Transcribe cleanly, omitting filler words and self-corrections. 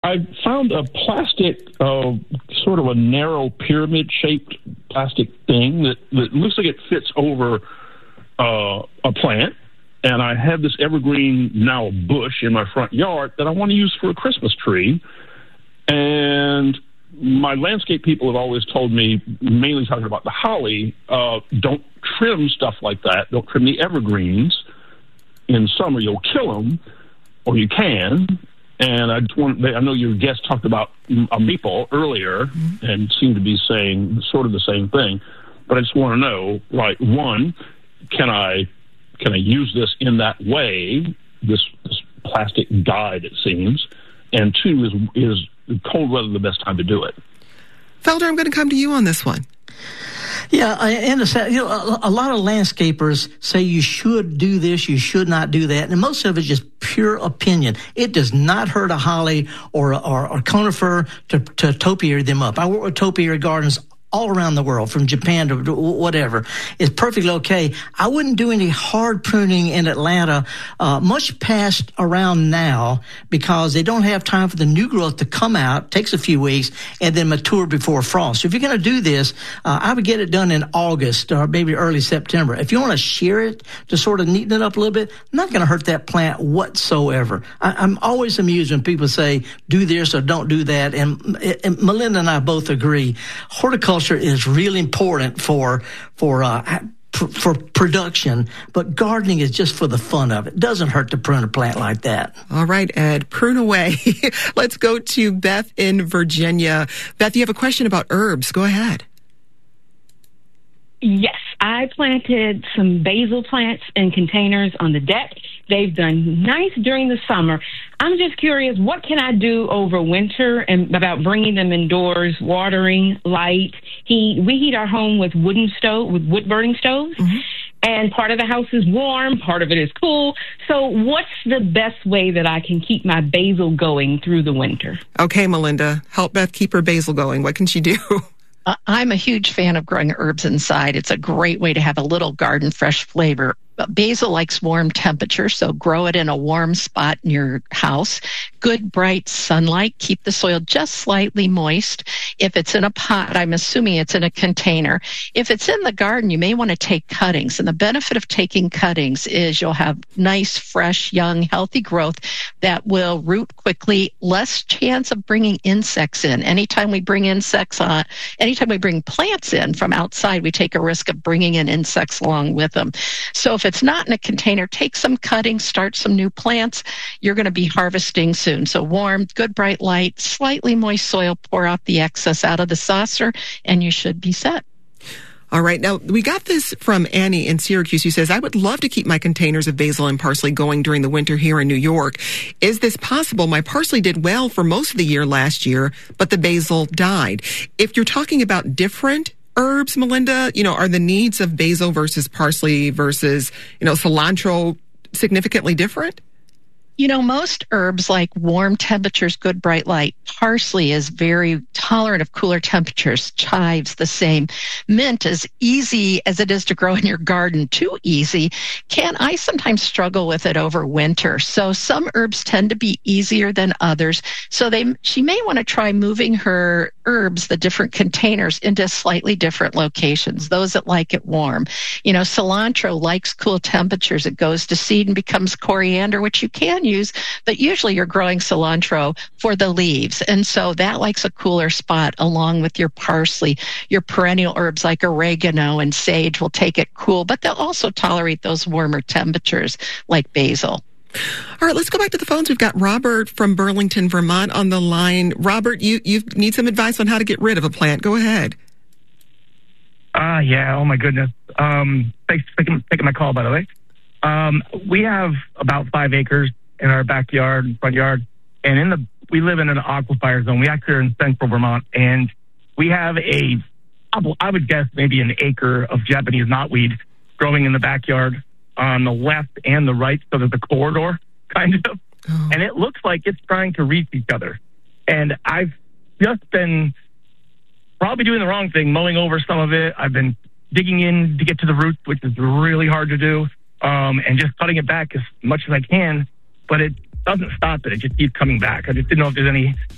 I found a plastic, sort of a narrow pyramid-shaped plastic thing that looks like it fits over a plant. And I have this evergreen, now a bush in my front yard that I want to use for a Christmas tree. And my landscape people have always told me, mainly talking about the holly, don't trim stuff like that. Don't trim the evergreens. In summer, you'll kill them, or you can. And I know your guest talked about a maple earlier and seemed to be saying sort of the same thing. But I just want to know, like, one, can I use this in that way, this plastic guide, it seems? And two, is cold weather the best time to do it? Felder, I'm going to come to you on this one. Yeah, and a lot of landscapers say you should do this, you should not do that, and most of it's just pure opinion. It does not hurt a holly or conifer to topiary them up. I work with topiary gardens all around the world, from Japan to whatever. It's perfectly okay. I wouldn't do any hard pruning in Atlanta much past around now, because they don't have time for the new growth to come out. It takes a few weeks and then mature before frost. So if you're going to do this, I would get it done in August or maybe early September. If you want to shear it to sort of neaten it up a little bit, not going to hurt that plant whatsoever. I'm always amused when people say, do this or don't do that. And Melinda and I both agree. Horticulture is really important for production, but gardening is just for the fun of it. It doesn't hurt to prune a plant like that. All right, Ed, prune away. Let's go to Beth in Virginia. Beth, you have a question about herbs. Go ahead. Yes, I planted some basil plants in containers on the deck. They've done nice during the summer. I'm just curious, what can I do over winter and about bringing them indoors, watering, light, heat? We heat our home with wood-burning stoves. Mm-hmm. And part of the house is warm, part of it is cool. So what's the best way that I can keep my basil going through the winter? Okay, Melinda, help Beth keep her basil going. What can she do? I'm a huge fan of growing herbs inside. It's a great way to have a little garden fresh flavor. Basil likes warm temperatures, so grow it in a warm spot in your house. Good, bright sunlight. Keep the soil just slightly moist. If it's in a pot, I'm assuming it's in a container. If it's in the garden, you may want to take cuttings. And the benefit of taking cuttings is you'll have nice, fresh, young, healthy growth that will root quickly, less chance of bringing insects in. Anytime we bring plants in from outside, we take a risk of bringing in insects along with them. So if it's not in a container, take some cuttings, start some new plants. You're going to be harvesting soon. So warm, good bright light, slightly moist soil, pour out the excess out of the saucer, and you should be set. All right. Now, we got this from Annie in Syracuse, who says, I would love to keep my containers of basil and parsley going during the winter here in New York. Is this possible? My parsley did well for most of the year last year, but the basil died. If you're talking about different herbs, Melinda, are the needs of basil versus parsley versus, cilantro significantly different? Most herbs like warm temperatures, good bright light. Parsley is very tolerant of cooler temperatures. Chives the same. Mint, as easy as it is to grow in your garden, too easy, I sometimes struggle with it over winter. So some herbs tend to be easier than others. So she may want to try moving her herbs, the different containers, into slightly different locations, those that like it warm. Cilantro likes cool temperatures. It goes to seed and becomes coriander, which you can use, but usually you're growing cilantro for the leaves. And so that likes a cooler spot along with your parsley. Your perennial herbs like oregano and sage will take it cool, but they'll also tolerate those warmer temperatures like basil. All right, let's go back to the phones. We've got Robert from Burlington, Vermont on the line. Robert, you need some advice on how to get rid of a plant. Go ahead. Yeah. Oh, my goodness. Thanks for taking my call, by the way. We have about 5 acres in our backyard, front yard, and we live in an aquifer zone. We actually are in central Vermont, and we have I would guess maybe an acre of Japanese knotweed growing in the backyard on the left and the right, so there's a corridor, kind of. Oh. And it looks like it's trying to reach each other. And I've just been probably doing the wrong thing, mowing over some of it. I've been digging in to get to the roots, which is really hard to do, and just cutting it back as much as I can. But it doesn't stop it. It just keeps coming back. I just didn't know if there's any